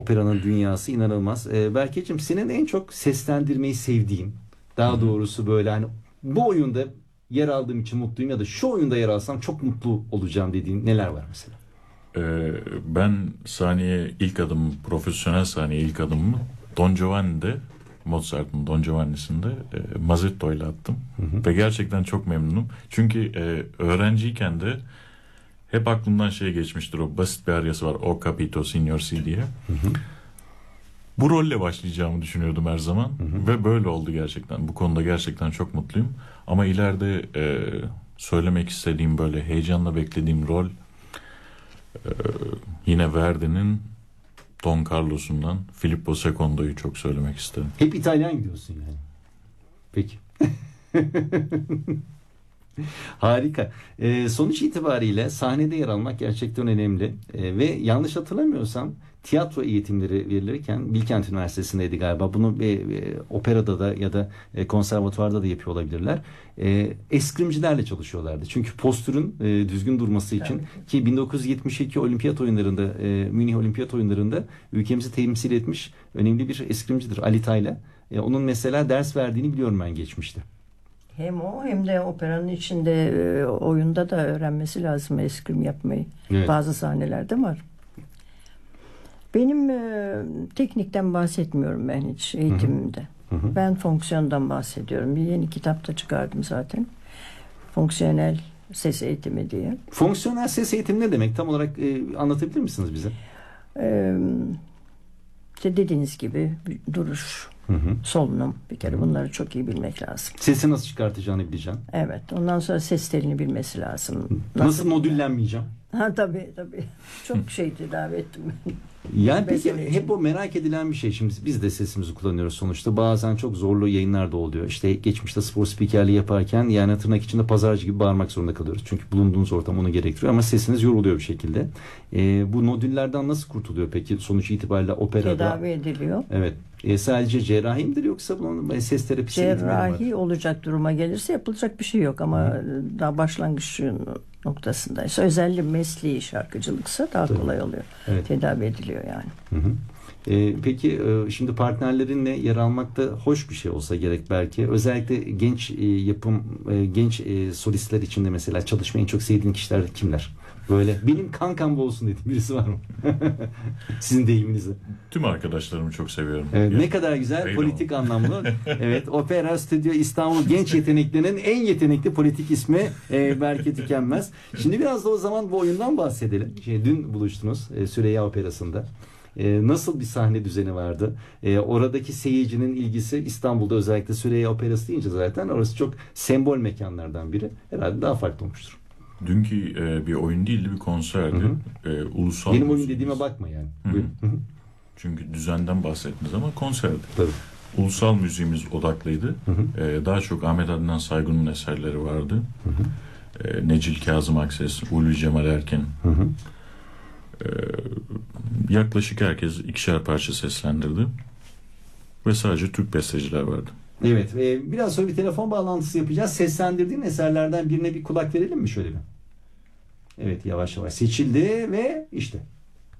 Operanın dünyası inanılmaz. Berkeciğim, senin en çok seslendirmeyi sevdiğin, Hı daha hı. doğrusu böyle hani bu oyunda yer aldığım için mutluyum ya da şu oyunda yer alsam çok mutlu olacağım dediğin neler var mesela? Ben sahneye ilk adım, profesyonel sahneye ilk adımımı Don Giovanni'de, Mozart'ın Don Giovanni'sinde Mazzetto ile attım. Hı hı. Ve gerçekten çok memnunum. Çünkü öğrenciyken de hep aklımdan şey geçmiştir, o basit bir aryası var. O Capito Signor Si diye. Hı hı. Bu rolle başlayacağımı düşünüyordum her zaman. Hı hı. Ve böyle oldu gerçekten. Bu konuda gerçekten çok mutluyum. Ama ileride söylemek istediğim, böyle heyecanla beklediğim rol e, yine Verdi'nin Don Carlos'undan Filippo Secondo'yu çok söylemek isterim. Hep İtalyan gidiyorsun yani. Peki. Harika. Sonuç itibariyle sahnede yer almak gerçekten önemli. Ve yanlış hatırlamıyorsam tiyatro eğitimleri verilirken Bilkent Üniversitesi'ndeydi galiba. Bunu operada da ya da konservatuvarda da yapıyor olabilirler. Eskrimcilerle çalışıyorlardı. Çünkü postürün düzgün durması için, Tabii. ki 1972 Olimpiyat oyunlarında, Münih Olimpiyat oyunlarında ülkemizi temsil etmiş önemli bir eskrimcidir Ali Tayla. Onun mesela ders verdiğini biliyorum ben geçmişte. Hem o hem de operanın içinde oyunda da öğrenmesi lazım eskrim yapmayı. Evet. Bazı sahnelerde var. Benim teknikten bahsetmiyorum ben hiç eğitimimde. Hı hı. Ben fonksiyondan bahsediyorum. Bir yeni kitap da çıkardım zaten. Fonksiyonel ses eğitimi diye. Fonksiyonel ses eğitimi ne demek? Tam olarak anlatabilir misiniz bize? E, işte dediğiniz gibi bir duruş, Hı hı. solunum, bir kere bunları çok iyi bilmek lazım. Sesi nasıl çıkartacağını bileceksin. Evet. Ondan sonra ses telini bilmesi lazım. Nasıl modüllenmeyeceğim? Ha tabii. Çok şey tedavi ettim. Yani peki, Mesele hep için. o merak edilen bir şey. Şimdi biz de sesimizi kullanıyoruz sonuçta. Bazen çok zorlu yayınlar da oluyor. İşte geçmişte spor spikerliği yaparken yani tırnak içinde pazarcı gibi bağırmak zorunda kalıyoruz. Çünkü bulunduğunuz ortam onu gerektiriyor ama sesiniz yoruluyor bir şekilde. Bu nodüllerden nasıl kurtuluyor peki sonuç itibariyle operada? Tedavi ediliyor. Evet. Sadece cerrahi midir yoksa bunun ses terapisi eğitimleri mi var? Cerrahi olacak duruma gelirse yapılacak bir şey yok ama daha başlangıç noktasındaysa, özellikle mesleği şarkıcılıksa daha Tabii. kolay oluyor. Evet. Tedavi ediliyor yani. Hı hı. Peki, şimdi partnerlerinle yer almak da hoş bir şey olsa gerek belki. Özellikle genç genç solistler için de mesela çalışmayı en çok sevdiğin kişiler kimler? Böyle benim kankam bu olsun dediğin birisi var mı? Sizin deyiminizle. Tüm arkadaşlarımı çok seviyorum. Evet, Ya, ne kadar güzel öyle politik oldu. anlamlı. Evet, Opera Stüdyo İstanbul genç yeteneklerinin en yetenekli politik ismi Berke Tükenmez. Şimdi biraz da o zaman bu oyundan bahsedelim. Dün buluştunuz Süreyya Operası'nda. Nasıl bir sahne düzeni vardı? Oradaki seyircinin ilgisi, İstanbul'da özellikle Süreyya Operası deyince zaten orası çok sembol mekanlardan biri. Herhalde daha farklı olmuştur. Dünkü bir oyun değildi, bir konserdi. Hı Ulusal Benim oyun müziğimiz. dediğime bakma yani. Hı hı. Buyurun. Hı hı. Çünkü düzenden bahsettiniz ama konserdi. Tabii. Ulusal müziğimiz odaklıydı. Hı hı. Daha çok Ahmet Adnan Saygun'un eserleri vardı. Hı hı. Necil Kazım Akses, Ulvi Cemal Erkin. Hı hı. Yaklaşık herkes ikişer parça seslendirdi. Ve sadece Türk besteciler vardı. Evet, biraz sonra bir telefon bağlantısı yapacağız. Seslendirdiğin eserlerden birine bir kulak verelim mi şöyle bir? Evet, yavaş yavaş seçildi ve işte.